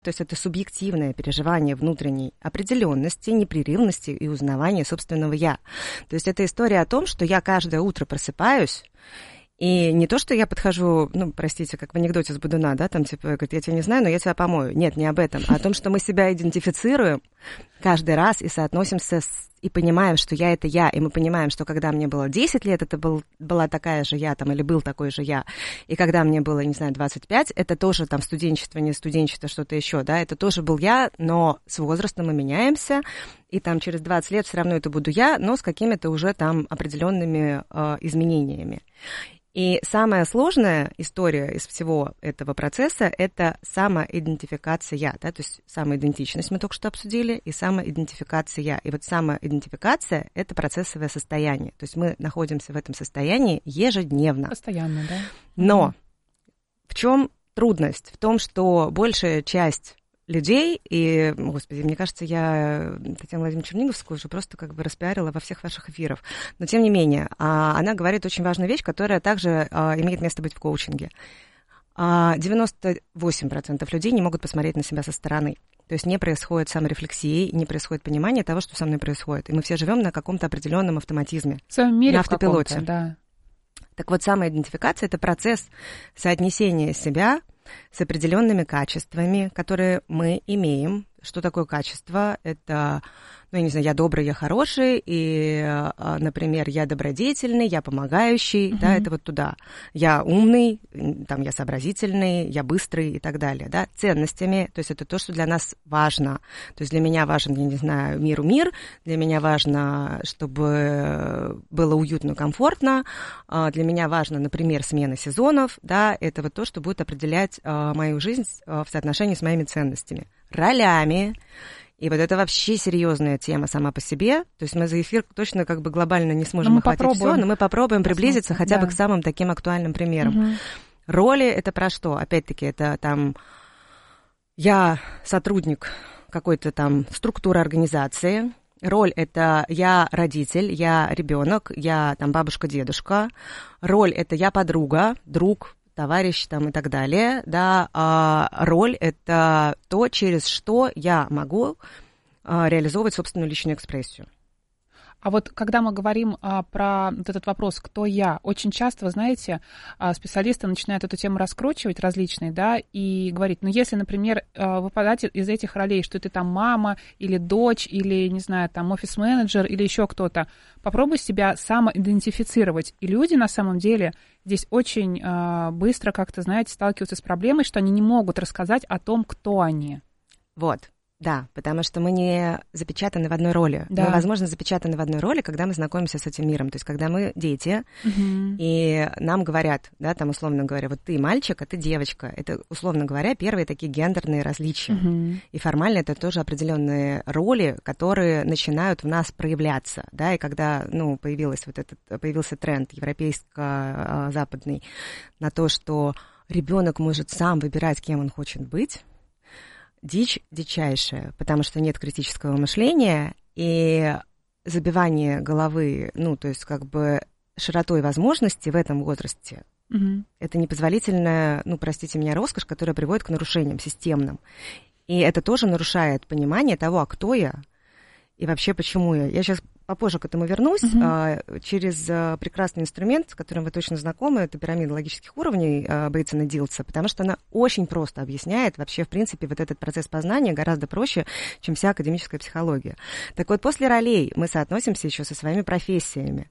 То есть это субъективное переживание внутренней определенности, непрерывности и узнавания собственного «я». То есть это история о том, что я каждое утро просыпаюсь, и не то, что я подхожу, ну, простите, как в анекдоте с Бодуна, да, там, типа, говорит, я тебя не знаю, но я тебя помою. Нет, не об этом, а о том, что мы себя идентифицируем каждый раз и соотносимся и понимаем, что я — это я, и мы понимаем, что когда мне было 10 лет, это была такая же я, там, или был такой же я, и когда мне было, не знаю, 25, это тоже там студенчество, не студенчество, что-то еще, да, это тоже был я, но с возрастом мы меняемся, и там через 20 лет все равно это буду я, но с какими-то уже там определенными изменениями. И самая сложная история из всего этого процесса — это самоидентификация, да, то есть самоидентичность мы только что обсудили, и самоидентификация. И вот самоидентификация — это процессовое состояние, то есть мы находимся в этом состоянии ежедневно. Постоянно, да. Но в чем трудность? В том, что большая часть людей, и, господи, мне кажется, я Татьяну Владимировну Черниговскую уже просто как бы распиарила во всех ваших эфирах. Но, тем не менее, она говорит очень важную вещь, которая также имеет место быть в коучинге. 98% людей не могут посмотреть на себя со стороны. То есть не происходит саморефлексии, не происходит понимания того, что со мной происходит. И мы все живем на каком-то определенном автоматизме, в своем мире, на автопилоте. Да. Так вот, самоидентификация — это процесс соотнесения себя с определенными качествами, которые мы имеем. Что такое качество? Это, ну, я не знаю, я добрый, я хороший, и, например, я добродетельный, я помогающий, да, это вот туда. Я умный, там, я сообразительный, я быстрый и так далее, да. Ценностями, то есть это то, что для нас важно. То есть для меня важен, я не знаю, мир, для меня важно, чтобы было уютно, комфортно, для меня важно, например, смена сезонов, да, это вот то, что будет определять мою жизнь в соотношении с моими ценностями. Ролями. И вот это вообще серьезная тема сама по себе. То есть мы за эфир точно как бы глобально не сможем охватить все, но мы попробуем приблизиться хотя бы к самым таким актуальным примерам. Роли — это про что? Опять-таки, это там я сотрудник какой-то там структуры организации. Роль — это я родитель, я ребенок, я там бабушка-дедушка. Роль — это я подруга, друг, товарищ там и так далее, да, роль — это то, через что я могу реализовывать собственную личную экспрессию. А вот когда мы говорим про вот этот вопрос «кто я?», очень часто, вы знаете, специалисты начинают эту тему раскручивать различные, да, и говорить, ну, если, например, выпадать из этих ролей, что ты там мама или дочь, или, не знаю, там офис-менеджер, или еще кто-то, попробуй себя самоидентифицировать. И люди, на самом деле, здесь очень быстро как-то, знаете, сталкиваются с проблемой, что они не могут рассказать о том, кто они. Вот. Да, потому что мы не запечатаны в одной роли. Да. Мы, возможно, запечатаны в одной роли, когда мы знакомимся с этим миром. То есть, когда мы дети, и нам говорят, да, там, условно говоря, вот ты мальчик, а ты девочка. Это, условно говоря, первые такие гендерные различия. И формально это тоже определенные роли, которые начинают в нас проявляться, да, и когда, ну, появился тренд европейско-западный на то, что ребенок может сам выбирать, кем он хочет быть. Дичь дичайшая, потому что нет критического мышления, и забивание головы, ну, то есть как бы широтой возможностей в этом возрасте, это непозволительная, ну, простите меня, роскошь, которая приводит к нарушениям системным. И это тоже нарушает понимание того, а кто я и вообще почему я. Я сейчас попозже к этому вернусь, через прекрасный инструмент, с которым вы точно знакомы, это пирамида логических уровней Бейтсона Дилса, потому что она очень просто объясняет вообще, в принципе, вот этот процесс познания гораздо проще, чем вся академическая психология. Так вот, после ролей мы соотносимся еще со своими профессиями.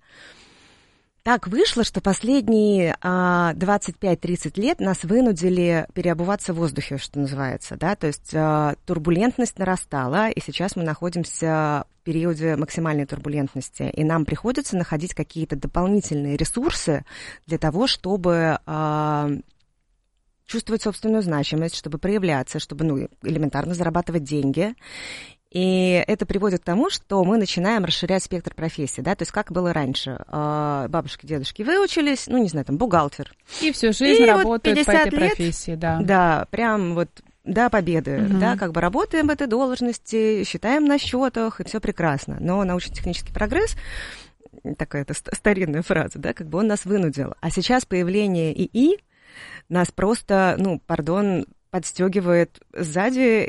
Так вышло, что последние 25-30 лет нас вынудили переобуваться в воздухе, что называется, да, то есть турбулентность нарастала, и сейчас мы находимся в периоде максимальной турбулентности, и нам приходится находить какие-то дополнительные ресурсы для того, чтобы чувствовать собственную значимость, чтобы проявляться, чтобы, ну, элементарно зарабатывать деньги. И это приводит к тому, что мы начинаем расширять спектр профессий, да, то есть как было раньше. Бабушки, дедушки выучились, ну, не знаю, там, бухгалтер. И всю жизнь работают вот по этой профессии, да. Да, прям вот до победы, да, как бы работаем в этой должности, считаем на счетах, и все прекрасно. Но научно-технический прогресс, такая старинная фраза, да, как бы он нас вынудил. А сейчас появление ИИ нас просто, ну, пардон, подстегивает сзади